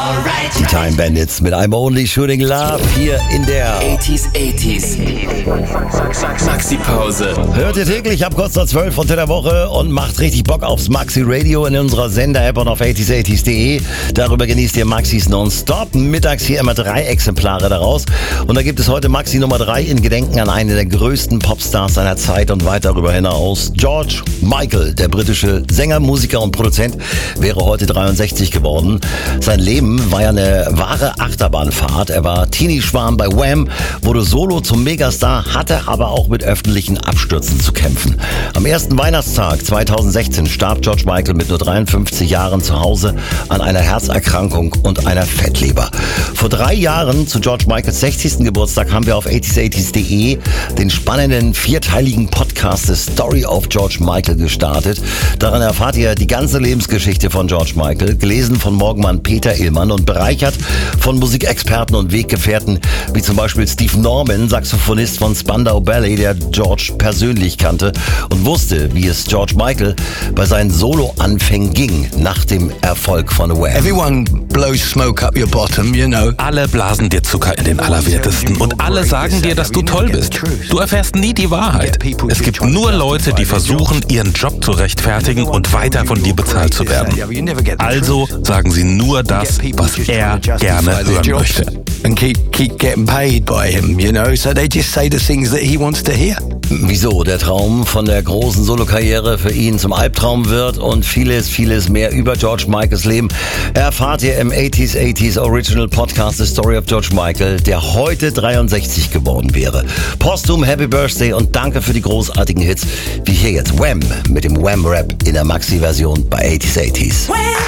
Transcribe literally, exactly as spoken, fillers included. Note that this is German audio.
Die Time Bandits mit I'm Only Shooting Love hier in der achtziger, achtziger Maxi-Pause. Hört ihr täglich ab kurz nach zwölf unter der Woche und macht richtig Bock aufs Maxi Radio in unserer Sender-App und auf achtziger, achtziger punkt de. Darüber genießt ihr Maxis nonstop. Mittags hier immer drei Exemplare daraus. Und da gibt es heute Maxi Nummer drei in Gedenken an einen der größten Popstars seiner Zeit und weit darüber hinaus. George Michael, der britische Sänger, Musiker und Produzent, wäre heute dreiundsechzig geworden. Sein Leben war ja eine wahre Achterbahnfahrt. Er war Teenie-Schwarm bei Wham, wurde solo zum Megastar, hatte aber auch mit öffentlichen Abstürzen zu kämpfen. Am ersten Weihnachtstag zweitausendsechzehn starb George Michael mit nur dreiundfünfzig Jahren zu Hause an einer Herzerkrankung und einer Fettleber. Vor drei Jahren, zu George Michaels sechzigsten Geburtstag, haben wir auf achtziger, achtziger punkt de den spannenden vierteiligen Podcast The Story of George Michael gestartet. Darin erfahrt ihr die ganze Lebensgeschichte von George Michael, gelesen von Morgenmann Peter Illmann und bereichert von Musikexperten und Weggefährten wie zum Beispiel Steve Norman, Saxophonist von Spandau Ballet, der George persönlich kannte und wusste, wie es George Michael bei seinen Solo-Anfängen ging nach dem Erfolg von Wham. Everyone blows smoke up your bottom, you know. Alle blasen dir Zucker in den Allerwertesten und alle sagen dir, dass du toll bist. Du erfährst nie die Wahrheit. Es gibt nur Leute, die versuchen, ihren Job zu rechtfertigen und weiter von dir bezahlt zu werden. Also sagen sie nur das, was er gerne hören möchte. And keep keep getting paid by him, you know. So they just say the things that he wants to hear. Wieso der Traum von der großen Solokarriere für ihn zum Albtraum wird und vieles, vieles mehr über George Michaels Leben erfahrt ihr im achtziger, achtziger Original Podcast The Story of George Michael, der heute dreiundsechzig geworden wäre. Posthum Happy Birthday und danke für die großartigen Hits, wie hier jetzt Wham mit dem Wham-Rap in der Maxi-Version bei achtziger, achtziger.